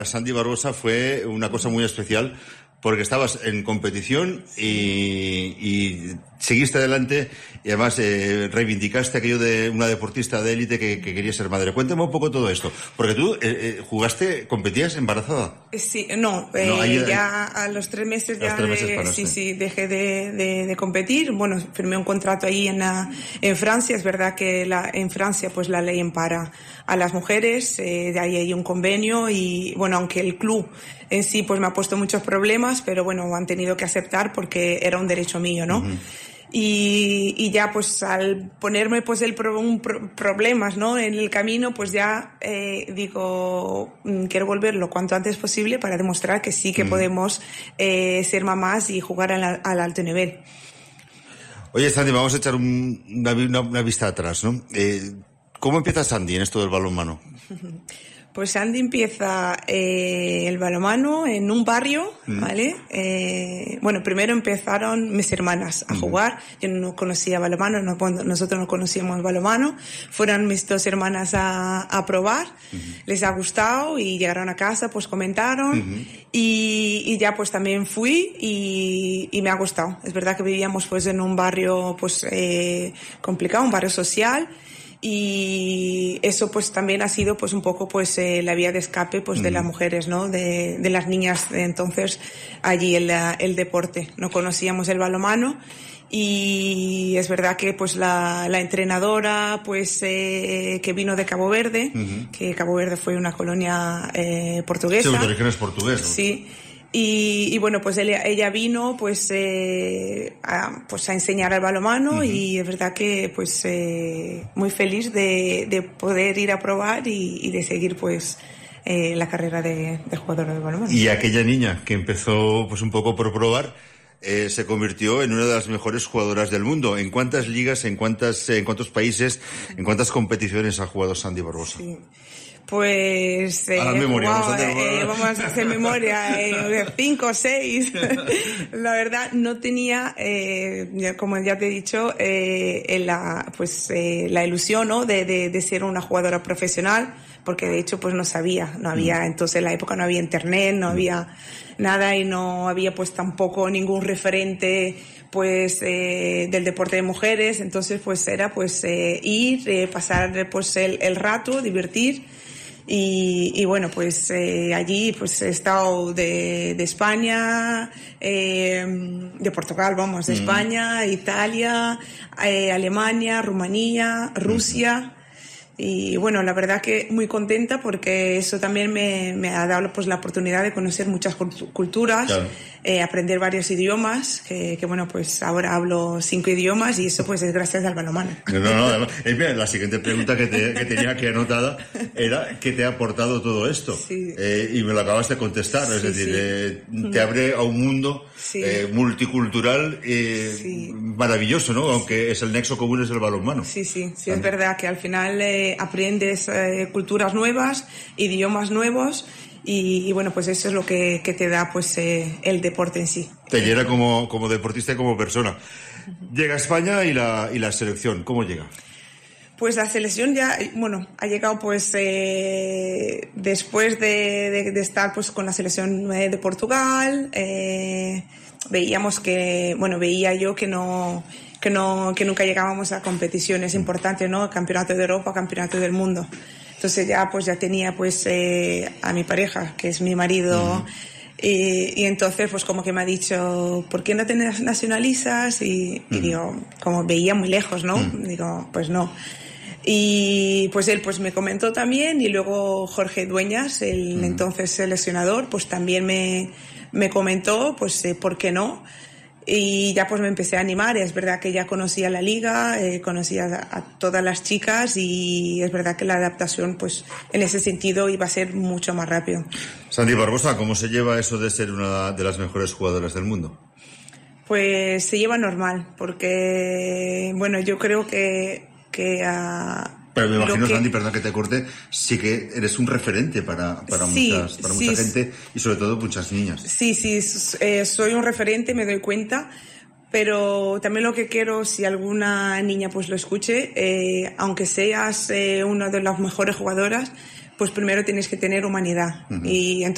Sandy Barbosa fue una cosa muy especial porque estabas en competición y seguiste adelante y además reivindicaste aquello de una deportista de élite que quería ser madre. Cuéntame un poco todo esto, porque tú competías embarazada. Sí, ya a los 3 meses ya dejé de competir. Bueno, firmé un contrato ahí en Francia. Es verdad que en Francia pues la ley ampara a las mujeres, de ahí hay un convenio y bueno, aunque el club en sí pues me ha puesto muchos problemas, pero bueno, han tenido que aceptar porque era un derecho mío, ¿no? Uh-huh. Y ya pues al ponerme pues problemas, ¿no?, en el camino, pues ya digo, quiero volver lo cuanto antes posible para demostrar que sí que podemos ser mamás y jugar al alto nivel. Oye, Sandy, vamos a echar una vista atrás, ¿no? ¿Cómo empieza Sandy en esto del balonmano? Pues Sandy empieza el balonmano en un barrio, ¿vale? Bueno, primero empezaron mis hermanas a jugar. Yo no conocía balonmano, nosotros no conocíamos balonmano. Fueron mis 2 hermanas a probar, les ha gustado y llegaron a casa, pues comentaron y ya pues también fui y me ha gustado. Es verdad que vivíamos pues en un barrio pues complicado, un barrio social. Y eso pues también ha sido pues un poco pues la vía de escape pues de las mujeres, ¿no?, de las niñas de entonces allí el deporte. No conocíamos el balonmano y es verdad que pues la entrenadora pues que vino de Cabo Verde, que Cabo Verde fue una colonia portuguesa. Sí, de orígenes portuguesos. Sí. Y bueno, pues ella vino pues a enseñar al balonmano y es verdad que pues muy feliz de poder ir a probar y de seguir pues la carrera de jugadora de balonmano. Y aquella niña que empezó pues un poco por probar se convirtió en una de las mejores jugadoras del mundo. ¿En cuántas ligas, en cuántos países, en cuántas competiciones ha jugado Sandy Barbosa? Sí. Pues a la memoria, vamos a hacer memoria, 5 o 6. La verdad no tenía, como ya te he dicho, la ilusión, ¿no?, de ser una jugadora profesional, porque de hecho pues no había, entonces en la época no había internet, no había nada y no había pues tampoco ningún referente pues del deporte de mujeres. Entonces pues era pues ir, pasar pues el rato, divertir. Y bueno, pues allí pues he estado de España, de Portugal, de España, Italia, Alemania, Rumanía, Rusia. Y bueno, la verdad que muy contenta porque eso también me ha dado pues la oportunidad de conocer muchas culturas, claro. Aprender varios idiomas, que bueno, pues ahora hablo 5 idiomas y eso pues es gracias al balonmano. No, mira, la siguiente pregunta que tenía aquí anotada era ¿qué te ha aportado todo esto? Sí. Y me lo acabas de contestar, sí, es decir, te abre a un mundo multicultural maravilloso, ¿no? Aunque es el nexo común es el balonmano. Sí, es verdad que al final aprendes culturas nuevas, idiomas nuevos y bueno, pues eso es lo que te da pues el deporte en sí. Te llena como deportista y como persona. Llega a España y la selección, ¿cómo llega? Pues la selección ya, bueno, ha llegado pues después de estar pues con la selección de Portugal. Veíamos que, bueno, veía yo que nunca llegábamos a competiciones importantes, ¿no? Campeonato de Europa, campeonato del mundo. Entonces ya tenía pues a mi pareja, que es mi marido, y entonces pues como que me ha dicho, ¿por qué no te nacionalizas? Y digo, como veía muy lejos, ¿no? Digo, pues no. Y pues él pues me comentó también y luego Jorge Dueñas, el entonces seleccionador, pues también me comentó pues por qué no. Y ya pues me empecé a animar. Es verdad que ya conocía la liga, conocía a todas las chicas y es verdad que la adaptación pues en ese sentido iba a ser mucho más rápido. Sandy Barbosa, ¿cómo se lleva eso de ser una de las mejores jugadoras del mundo? Pues se lleva normal, porque bueno, yo creo que pero me imagino, Sandy, perdón que te corte, sí que eres un referente para mucha gente y sobre todo muchas niñas. Sí, soy un referente, me doy cuenta, pero también lo que quiero, si alguna niña pues lo escuche, aunque seas una de las mejores jugadoras, pues primero tienes que tener humanidad. Y entonces